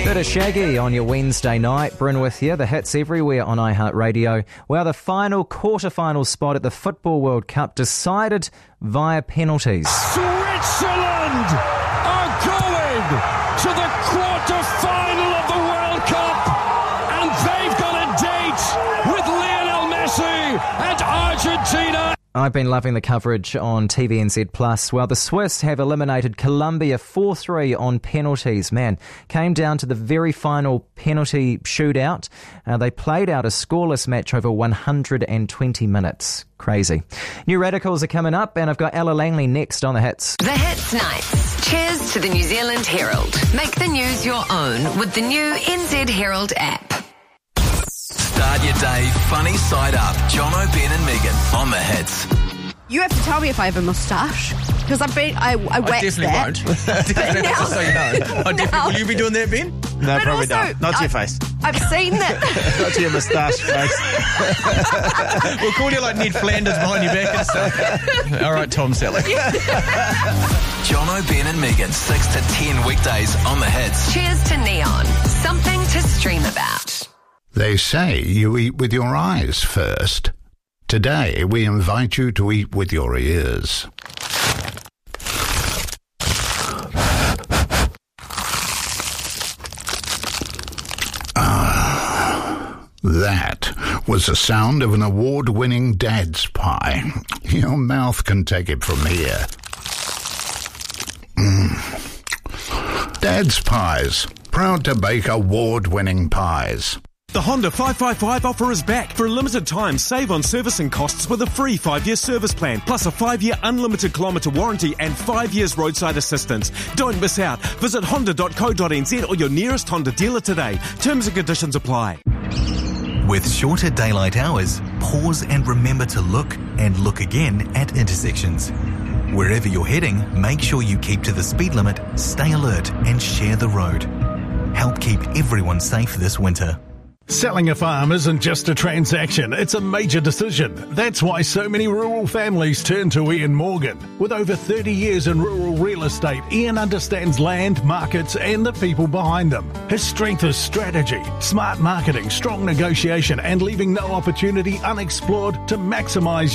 Bit of Shaggy on your Wednesday night. Bryn with you. The hits everywhere on iHeartRadio. Well, the final quarter-final spot at the Football World Cup decided via penalties. Switzerland are going to the quarter-final of the World Cup, and they've got a date with Lionel Messi and Argentina. I've been loving the coverage on TVNZ+. Well, the Swiss have eliminated Colombia 4-3 on penalties. Man, came down to the very final penalty shootout. They played out a scoreless match over 120 minutes. Crazy. New Radicals are coming up, and I've got Ella Langley next on The Hits. The Hits Nights. Cheers to the New Zealand Herald. Make the news your own with the new NZ Herald app. Start your day funny side up. John O'Ben and Megan on The Hits. You have to tell me if I have a moustache, because I waxed definitely that. won't. Definitely, just so you know. I definitely, will you be doing that, Ben? No, But probably also, not. Not to your face. I've seen that. Not to your moustache face. We'll call you like Ned Flanders behind your back and stuff. All right, Tom Selleck. John O'Ben and Megan, 6 to 10 weekdays on The Hits. Cheers to Neon. Something to stream about. They say you eat with your eyes first. Today, we invite you to eat with your ears. That was the sound of an award-winning dad's pie. Your mouth can take it from here. Dad's Pies, proud to bake award-winning pies. The Honda 555 offer is back. For a limited time, save on servicing costs with a free 5-year service plan, plus a 5-year unlimited kilometre warranty and 5 years roadside assistance. Don't miss out. Visit honda.co.nz or your nearest Honda dealer today. Terms and conditions apply. With shorter daylight hours, pause and remember to look and look again at intersections. Wherever you're heading, make sure you keep to the speed limit, stay alert and share the road. Help keep everyone safe this winter. Selling a farm isn't just a transaction, it's a major decision. That's why so many rural families turn to Ian Morgan. With over 30 years in rural real estate, Ian understands land, markets and the people behind them. His strength is strategy, smart marketing, strong negotiation and leaving no opportunity unexplored to maximise